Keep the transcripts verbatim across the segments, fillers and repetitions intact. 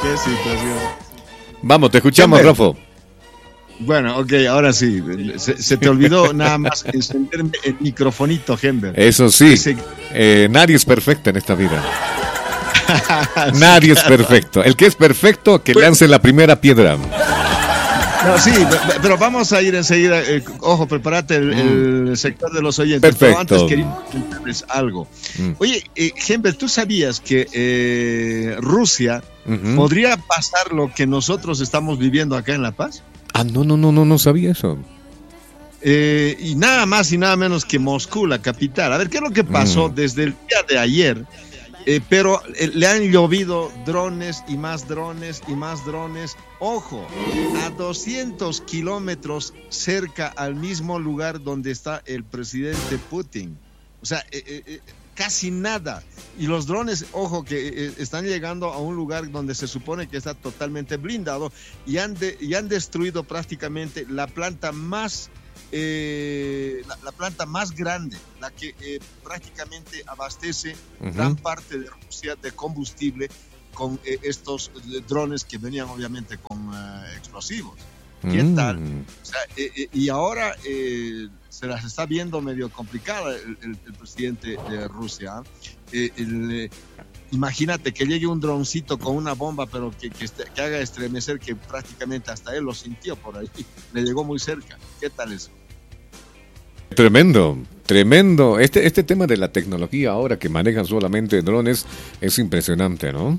Qué situación. Vamos, te escuchamos, Siempre. Rafo. Bueno, ok, ahora sí. Se, se te olvidó nada más encenderme el microfonito, Hember. Eso sí, Ese- eh, nadie es perfecto en esta vida. Nadie es perfecto. El que es perfecto, que Pues- lance la primera piedra. No, sí, pe- pero vamos a ir enseguida. Eh, ojo, prepárate el, el sector de los oyentes. Perfecto. Pero antes quería comentarles algo. Mm. Oye, eh, Hember, ¿tú sabías que eh, Rusia Ujú. podría pasar lo que nosotros estamos viviendo acá en La Paz? Ah, no, no, no, no, no sabía eso. Eh, y nada más y nada menos que Moscú, la capital. A ver, ¿qué es lo que pasó Mm. desde el día de ayer? Eh, pero eh, le han llovido drones y más drones y más drones. Ojo, a doscientos kilómetros cerca al mismo lugar donde está el presidente Putin. O sea, eh, eh, eh, casi nada. Y los drones, ojo, que eh, están llegando a un lugar donde se supone que está totalmente blindado y han, de- y han destruido prácticamente la planta más eh, la, la planta más grande, la que eh, prácticamente abastece Ujú. gran parte de Rusia de combustible con eh, estos eh, drones que venían obviamente con eh, explosivos. ¿Qué Mm. tal? O sea, eh, eh, y ahora eh, se las está viendo medio complicada el, el- el presidente de Rusia. Eh, el, eh, imagínate que llegue un droncito con una bomba, pero que, que, este- que haga estremecer, que prácticamente hasta él lo sintió por ahí. Le llegó muy cerca. ¿Qué tal eso? Tremendo, tremendo. Este, este tema de la tecnología ahora que manejan solamente drones es impresionante, ¿no?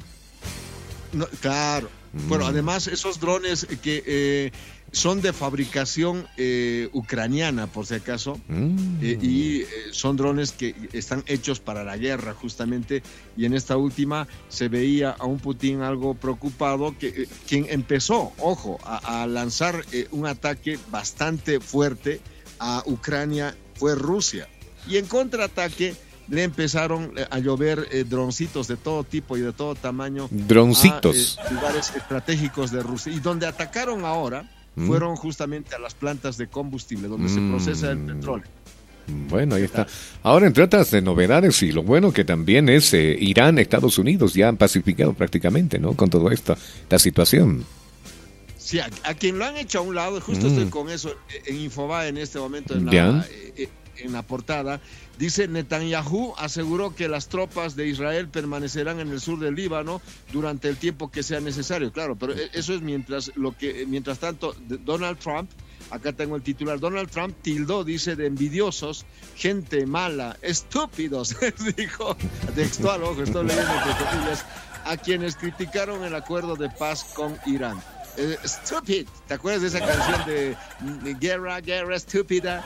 No, claro. Mm. Bueno, además esos drones que eh, son de fabricación eh, ucraniana, por si acaso, Mm. eh, y eh, son drones que están hechos para la guerra, justamente. Y en esta última se veía a un Putin algo preocupado, que eh, quien empezó, ojo, a, a lanzar eh, un ataque bastante fuerte a Ucrania fue Rusia. Y en contraataque le empezaron eh, a llover eh, droncitos de todo tipo y de todo tamaño Droncitos. a eh, lugares estratégicos de Rusia. Y donde atacaron ahora Mm. fueron justamente a las plantas de combustible, donde se Mm. procesa el petróleo. Bueno, ahí está. Ahora, entre otras de novedades, y lo bueno que también es eh, Irán, Estados Unidos, ya han pacificado prácticamente, ¿no? Con todo esto, esta situación. Sí, a, a quien lo han hecho a un lado, justo Mm. estoy con eso eh, en Infobae en este momento en Ya. la, eh, eh, en la portada. Dice: Netanyahu aseguró que las tropas de Israel permanecerán en el sur del Líbano durante el tiempo que sea necesario. Claro, pero eh, eso es mientras lo que mientras tanto de- Donald Trump, acá tengo el titular, Donald Trump tildó, dice, de envidiosos, gente mala, estúpidos, dijo textual, ojo, estoy leyendo entre comillas, a quienes criticaron el acuerdo de paz con Irán. Eh, stupid, ¿te acuerdas de esa canción de mm, Guerra, Guerra Estúpida?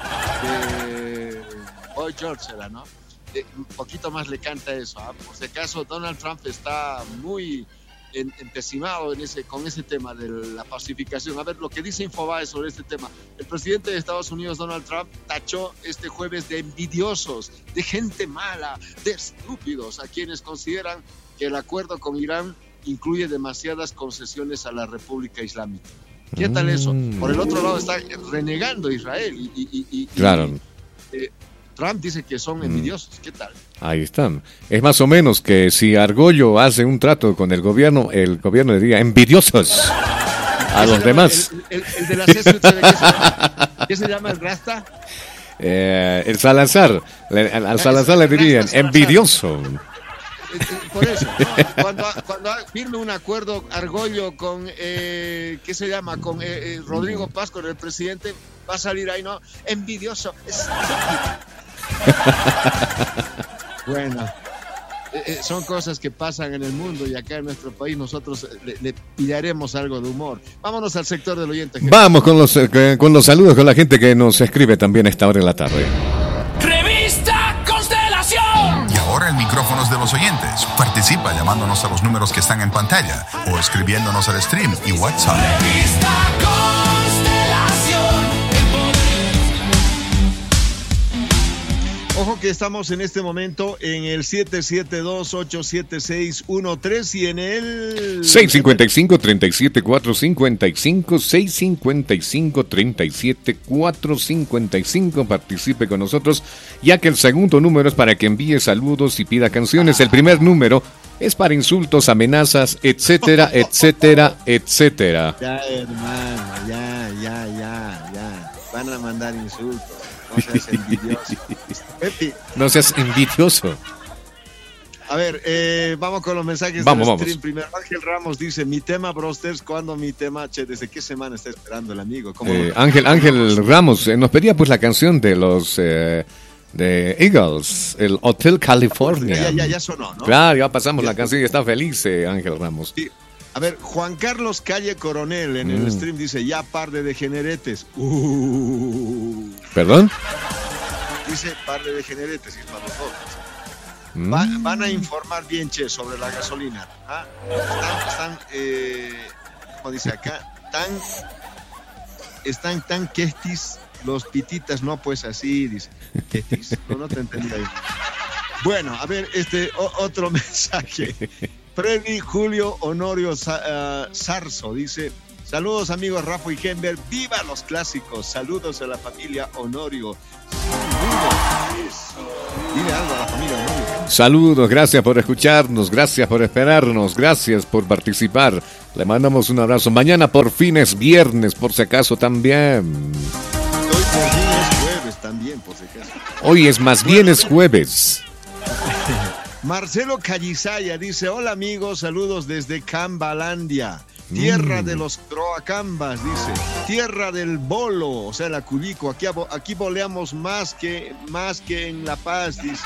De Boy George era, ¿no? Eh, un poquito más le canta eso. ¿Ah? Por si acaso, Donald Trump está muy en- empecinado en ese, con ese tema de la pacificación. A ver, lo que dice Infobae sobre este tema. El presidente de Estados Unidos, Donald Trump, tachó este jueves de envidiosos, de gente mala, de estúpidos, a quienes consideran que el acuerdo con Irán incluye demasiadas concesiones a la República Islámica. ¿Qué tal eso? Por el otro lado está renegando Israel y, y- y- y- Claro. eh, Trump dice que son envidiosos. ¿Qué tal? Ahí están. Es más o menos que si Argollo hace un trato con el gobierno, el gobierno diría envidiosos a ¿Qué los se llama demás. El, el- el de la C S U, ¿sabe ¿qué se llama? ¿Qué se llama el Rasta? Eh, el Salazar, le- al, al Salazar le dirían Salazar. envidioso. Eh, eh, Por eso, ¿no? cuando, cuando firme un acuerdo Argollo con, eh, ¿qué se llama? Con eh, eh, Rodrigo Paz, con el presidente, va a salir ahí, ¿no? Envidioso. Bueno, eh, eh, son cosas que pasan en el mundo y acá en nuestro país nosotros eh, le, le pillaremos algo de humor. Vámonos al sector del oyente. gente. Vamos con los, eh, con los saludos con la gente que nos escribe también a esta hora de la tarde. Revista Constelación. Y ahora el micrófono es de los oyentes. Participa llamándonos a los números que están en pantalla o escribiéndonos al stream y WhatsApp. Revista Constelación. Ojo que estamos en este momento en el siete siete dos, ocho siete seis, uno tres y en el... seis cinco cinco, tres siete cuatro, cinco cinco, seis cinco cinco, tres siete cuatro, cinco cinco. Participe con nosotros, ya que el segundo número es para que envíe saludos y pida canciones. El primer número es para insultos, amenazas, etcétera, etcétera, etcétera. Ya, hermano, ya, ya, ya, ya. Van a mandar insultos. No seas envidioso. Pepi. No seas envidioso. A ver, eh, vamos con los mensajes vamos, del stream. Vamos. Primero, Ángel Ramos dice, mi tema, Brosters, ¿cuándo mi tema? Che, ¿desde qué semana está esperando el amigo? ¿Cómo Eh, lo... Ángel, Ángel Ramos eh, nos pedía pues la canción de los eh, de Eagles, el Hotel California. Ya, ya, ya sonó, ¿no? Claro, ya pasamos ya. La canción y está feliz eh, Ángel Ramos. Sí. A ver, Juan Carlos Calle Coronel en mm. el stream dice, ya par de degeneretes. Uh. ¿Perdón? Dice par de degeneretes y para nosotros. Va, van a informar bien, che, sobre la gasolina. ¿Ah? Están, están eh, como dice acá, tan, están tan questis los pititas, no, pues así, dice. Questis, no, no te entendí ahí. Bueno, a ver, este o, otro mensaje. Freddy Julio Honorio uh, Sarzo dice, saludos amigos Rafa y Gember, viva los clásicos, saludos a la familia Honorio. Dile algo a la familia Honorio. Saludos, gracias por escucharnos, gracias por esperarnos, gracias por participar. Le mandamos un abrazo. Mañana por fin es viernes, por si acaso también. Hoy por fin es jueves también, por si acaso. Hoy es más bien es jueves. Marcelo Callizaya dice, hola amigos, saludos desde Cambalandia. Tierra mm. de los Croacambas, dice. Tierra del bolo, o sea, la Cubico. Aquí, aquí boleamos más que, más que en La Paz, dice.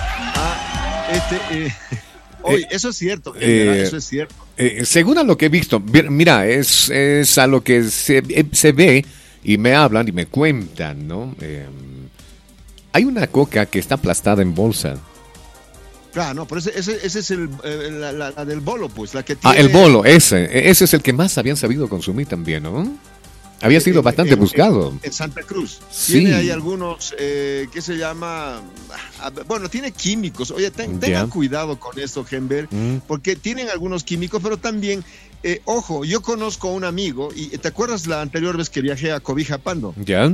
Ah, este, eh, hoy, eh, eso es cierto, eh, eso es cierto. Eh, según a lo que he visto, mira, es, es a lo que se, se ve y me hablan y me cuentan, ¿no? Eh, hay una coca que está aplastada en bolsa. Claro, no, pero ese, ese, ese es el, eh, la, la, la del bolo, pues, la que tiene... Ah, el bolo, ese, ese es el que más habían sabido consumir también, ¿no? Había sido bastante en, buscado. En, en Santa Cruz. Sí. Tiene ahí algunos, eh, ¿qué se llama? Bueno, tiene químicos. Oye, ten, tengan yeah. cuidado con esto, Gember, mm. porque tienen algunos químicos, pero también, eh, ojo, yo conozco a un amigo, y ¿te acuerdas la anterior vez que viajé a Cobija Pando? Ya. Yeah.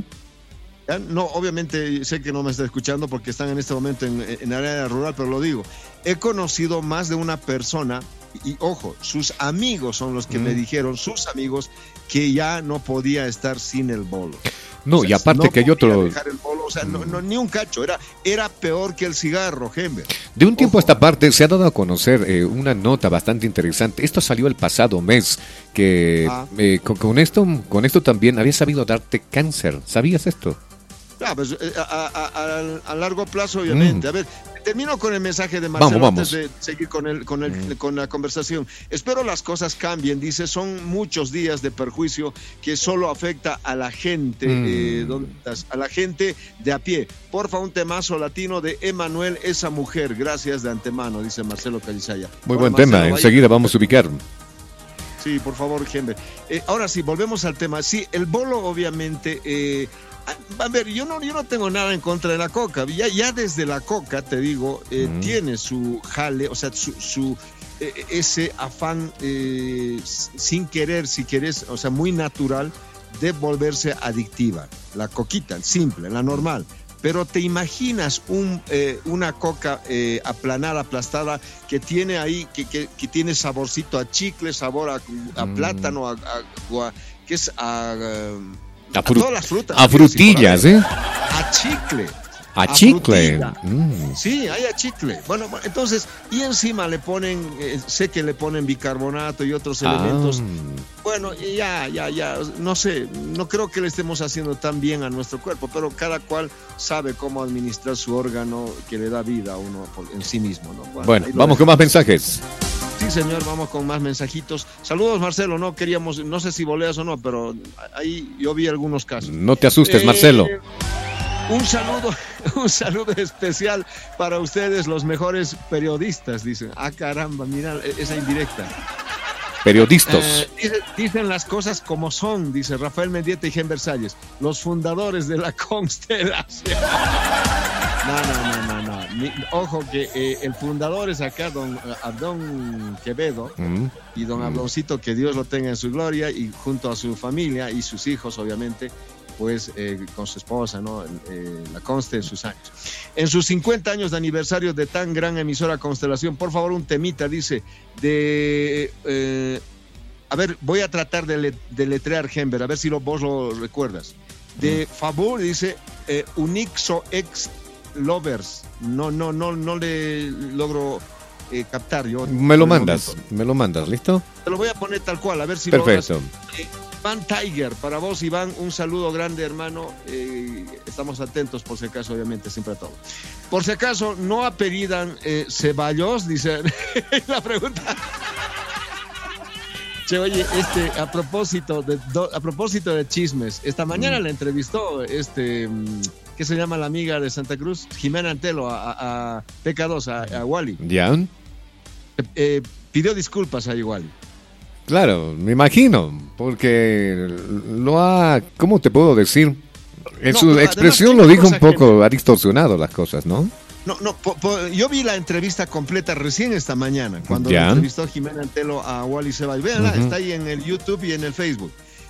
No, obviamente sé que no me está escuchando porque están en este momento en, en área rural, pero lo digo. He conocido más de una persona, y ojo, sus amigos son los que mm. me dijeron, sus amigos, que ya no podía estar sin el bolo. No, o sea, y aparte no que hay otro... dejar el bolo, o sea, mm. no, no, ni un cacho, era, era peor que el cigarro, Gember. De un tiempo ojo. a esta parte se ha dado a conocer eh, una nota bastante interesante. Esto salió el pasado mes, que ah. eh, con, con, esto, con esto también había sabido darte cáncer. ¿Sabías esto? Claro, pues, a, a, a, a largo plazo, obviamente. Mm. A ver, termino con el mensaje de Marcelo vamos, vamos. antes de seguir con, el, con, el, mm. con la conversación. Espero las cosas cambien, dice, son muchos días de perjuicio que solo afecta a la gente, mm. eh, ¿dónde estás? A la gente de a pie. Porfa, un temazo latino de Emanuel, esa mujer. Gracias de antemano, dice Marcelo Calizaya. Muy Ahora, buen Marcelo, tema, enseguida vamos a ubicar. Sí, por favor, Gember. Eh, ahora sí, volvemos al tema. Sí, el bolo, obviamente... Eh, A ver, yo no, yo no tengo nada en contra de la coca. Ya, ya desde la coca, te digo, eh, mm. tiene su jale, o sea, su, su eh, ese afán eh, sin querer, si querés, o sea, muy natural de volverse adictiva. La coquita, simple, la normal. Pero te imaginas un, eh, una coca eh, aplanada, aplastada, que tiene ahí, que, que, que tiene saborcito a chicle, sabor a, a mm. plátano, a, a, a, que es a... Uh, A, fru- a todas las frutas. A frutillas, ¿eh? A chicle. A, a chicle. Mm. Sí, hay a chicle. Bueno, entonces, y encima le ponen, eh, sé que le ponen bicarbonato y otros ah. elementos. Bueno, ya, ya, ya, no sé, no creo que le estemos haciendo tan bien a nuestro cuerpo, pero cada cual sabe cómo administrar su órgano que le da vida a uno por, en sí mismo, ¿no? Bueno, bueno vamos con más mensajes. Sí, señor, vamos con más mensajitos. Saludos, Marcelo, no queríamos, no sé si voleas o no, pero ahí yo vi algunos casos. No te asustes, eh, Marcelo. Un saludo, un saludo especial para ustedes, los mejores periodistas, dicen. Ah, caramba, mira esa indirecta. Periodistas. Eh, dice, dicen las cosas como son, dice Rafael Mendieta y Gen Versalles, los fundadores de la constelación. No, no, no, no, no. Ni, ojo que eh, el fundador es acá, don Abdón Quevedo, mm. y don mm. Abdoncito, que Dios lo tenga en su gloria, y junto a su familia y sus hijos, obviamente. pues eh, con su esposa, ¿no? Eh, la Conste en sus años. En sus cincuenta años de aniversario de tan gran emisora Constelación, por favor, un temita, dice, de... Eh, a ver, voy a tratar de, le, de letrear, Gember, a ver si lo, vos lo recuerdas. De favor, dice, eh, Unixo ex lovers. No, no, no, no le logro eh, captar. Yo me lo mandas, momento. me lo mandas, ¿listo? Te lo voy a poner tal cual, a ver si perfecto. Lo eh, Iván Tiger, para vos, Iván, un saludo grande, hermano. Eh, estamos atentos, por si acaso, obviamente, siempre a todo. Por si acaso, no apellidan eh, Ceballos, dice la pregunta. Che, oye, este, a propósito de do, a propósito de chismes, esta mañana mm. le entrevistó este, ¿qué se llama la amiga de Santa Cruz? Jimena Antelo a, a P K dos, a, a Wally. ¿Ya? Eh, eh, pidió disculpas a Wally. Claro, me imagino, porque lo ha, ¿cómo te puedo decir? En no, su expresión lo dijo un poco, que... ha distorsionado las cosas, ¿no? No, no, po, po, yo vi la entrevista completa recién esta mañana, cuando le entrevistó Jimena Antelo a Wally Ceballos. Véanla, uh-huh. Está ahí en el YouTube y en el Facebook.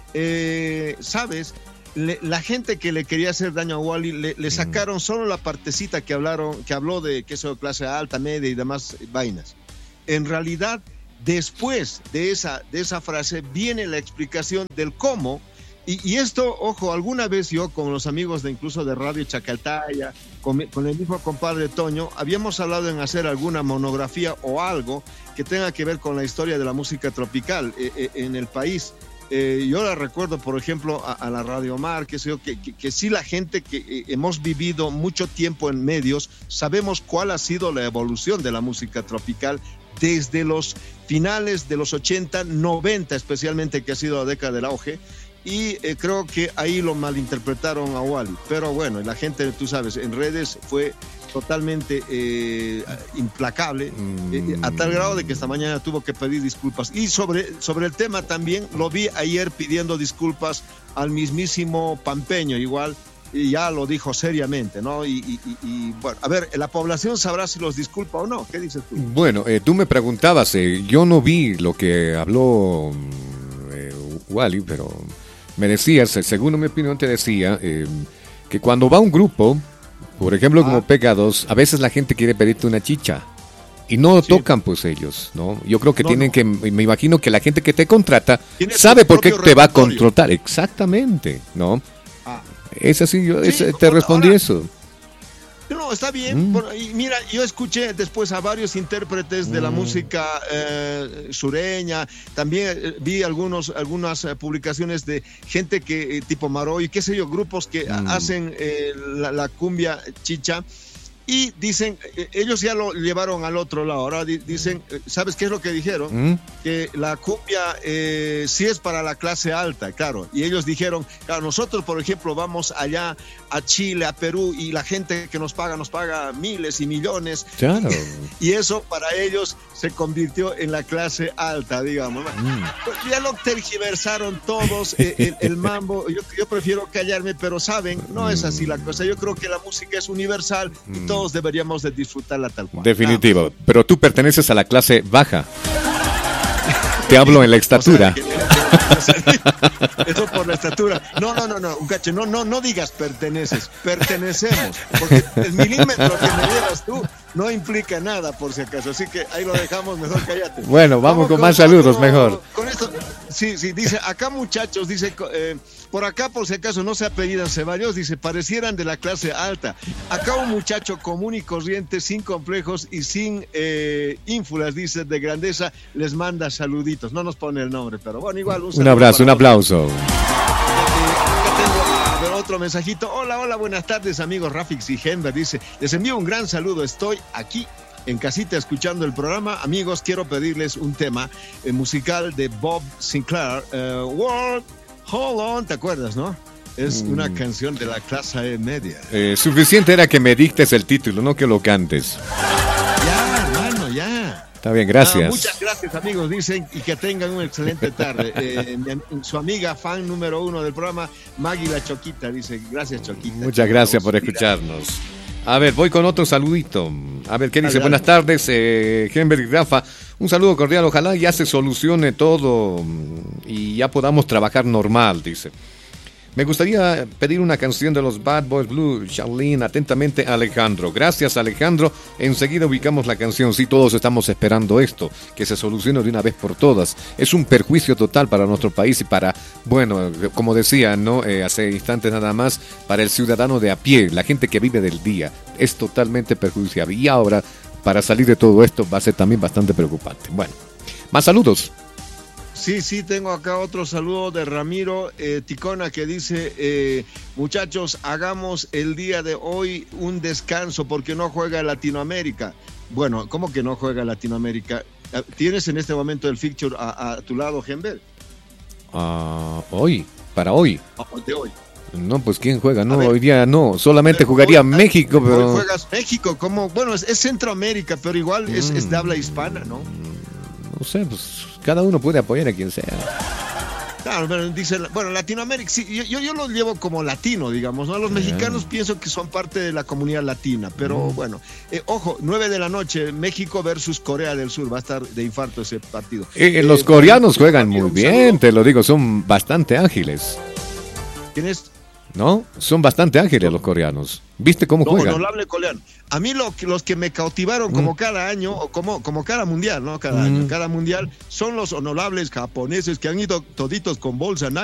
Eh, ¿Sabes? Le, la gente que le quería hacer daño a Wally, le, le sacaron uh-huh. solo la partecita que hablaron, que habló de que eso clase alta, media y demás vainas. En realidad, después de esa, de esa frase, viene la explicación del cómo. Y, y esto, ojo, alguna vez yo con los amigos de incluso de Radio Chacaltaya, con, con el mismo compadre Toño, habíamos hablado en hacer alguna monografía o algo que tenga que ver con la historia de la música tropical eh, eh, en el país. Eh, yo la recuerdo, por ejemplo, a, a la Radio Mar, que, sé yo, que, que, que sí la gente que eh, hemos vivido mucho tiempo en medios, sabemos cuál ha sido la evolución de la música tropical desde los finales de los ochenta, noventa especialmente, que ha sido la década del auge. Y eh, creo que ahí lo malinterpretaron a Wally. Pero bueno, la gente, tú sabes, en redes fue totalmente eh, implacable, mm. eh, a tal grado de que esta mañana tuvo que pedir disculpas. Y sobre, sobre el tema también, lo vi ayer pidiendo disculpas al mismísimo Pampeño, igual, y ya lo dijo seriamente, ¿no? Y, y, y, y bueno, a ver, la población sabrá si los disculpa o no. ¿Qué dices tú? Bueno, eh, tú me preguntabas, eh, yo no vi lo que habló eh, Wally, pero... me decías, según mi opinión te decía, eh, que cuando va un grupo, por ejemplo ah. como P K dos, a veces la gente quiere pedirte una chicha y no sí. tocan pues ellos, ¿no? Yo creo que no, tienen no. que, me imagino que la gente que te contrata sabe por qué te va a contratar, exactamente, ¿no? Ah. Es así, yo sí, es, te respondí ahora, eso. No, está bien. Mm. Bueno, y mira, yo escuché después a varios intérpretes de mm. la música eh, sureña. También eh, vi algunos, algunas eh, publicaciones de gente que, eh, tipo Maroy, qué sé yo, grupos que mm. hacen eh, la, la cumbia chicha. Y dicen, eh, ellos ya lo llevaron al otro lado. Ahora di, dicen, eh, ¿sabes qué es lo que dijeron? ¿Mm? Que la cumbia eh, sí es para la clase alta, claro. Y ellos dijeron, claro, nosotros, por ejemplo, vamos allá a Chile, a Perú, y la gente que nos paga, nos paga miles y millones. Claro. Y, y eso para ellos se convirtió en la clase alta, digamos. Mm. Pues ya lo tergiversaron todos, eh, el, el mambo. Yo, yo prefiero callarme, pero saben, no es así la cosa. Yo creo que la música es universal y mm. todos deberíamos de disfrutarla tal cual. Definitivo, ah, pero tú perteneces a la clase baja. Te hablo en la estatura. O sea, que, eso por la estatura. No, no, no, no, un cacho, no, no, no digas perteneces, pertenecemos, porque el milímetro que me dieras tú no implica nada, por si acaso, así que ahí lo dejamos, mejor cállate. Bueno, vamos, vamos con, con más saludos, con, mejor. Con esto, sí, sí, dice, acá muchachos, dice, eh, por acá por si acaso no se apellidan Ceballos, dice, parecieran de la clase alta. Acá un muchacho común y corriente, sin complejos y sin eh, ínfulas, dice, de grandeza, les manda saluditos. No nos pone el nombre, pero bueno, igual. Un, un abrazo, un aplauso. Otro mensajito. Hola, hola, buenas tardes, amigos Rafix y Gember. Dice, les envío un gran saludo. Estoy aquí en casita escuchando el programa. Amigos, quiero pedirles un tema eh, musical de Bob Sinclair. Uh, World, Hold On, ¿te acuerdas, no? Es mm. una canción de la clase media. Eh, suficiente era que me dictes el título, no que lo cantes. Ya, hermano, ya. Está bien, gracias. Ah, muchas gracias, amigos, dicen, y que tengan una excelente tarde. Eh, mi, su amiga, fan número uno del programa, Maggie la Choquita, dice, gracias, Choquita. Muchas gracias por escucharnos. A ver, voy con otro saludito. A ver, ¿qué dice? Dale, buenas dale. tardes, eh, Gember y Rafa. Un saludo cordial, ojalá ya se solucione todo y ya podamos trabajar normal, dice. Me gustaría pedir una canción de los Bad Boys Blue, Charlene, atentamente Alejandro. Gracias, Alejandro. Enseguida ubicamos la canción. Sí, todos estamos esperando esto, que se solucione de una vez por todas. Es un perjuicio total para nuestro país y para, bueno, como decía, ¿no? Eh, hace instantes nada más, para el ciudadano de a pie, la gente que vive del día. Es totalmente perjudicial. Y ahora, para salir de todo esto, va a ser también bastante preocupante. Bueno, más saludos. Sí, sí, tengo acá otro saludo de Ramiro eh, Ticona que dice, eh, muchachos, hagamos el día de hoy un descanso porque no juega Latinoamérica. Bueno, ¿cómo que no juega Latinoamérica? ¿Tienes en este momento el fixture a, a tu lado, Gember? Uh, hoy, para hoy. De hoy. No, pues ¿quién juega? No, ver, hoy día no, solamente pero jugaría hoy, México, pero... Hoy juegas México, como, bueno, es, es Centroamérica, pero igual es, mm. es de habla hispana, ¿no? No sé, pues cada uno puede apoyar a quien sea. Claro, pero dice, bueno, Latinoamérica, sí, yo, yo lo llevo como latino, digamos, ¿no? Los yeah. mexicanos pienso que son parte de la comunidad latina, pero mm. bueno, eh, ojo, nueve de la noche, México versus Corea del Sur, va a estar de infarto ese partido. Eh, eh, los eh, coreanos juegan muy bien, te lo digo, son bastante ágiles. ¿Quién es? ¿No? Son bastante ágiles los coreanos. ¿Viste cómo no, juegan? Honorable coreano. A mí lo, los que me cautivaron mm. como cada año, o como, como cada mundial, ¿no? Cada mm. año, cada mundial, son los honorables japoneses que han ido toditos con bolsa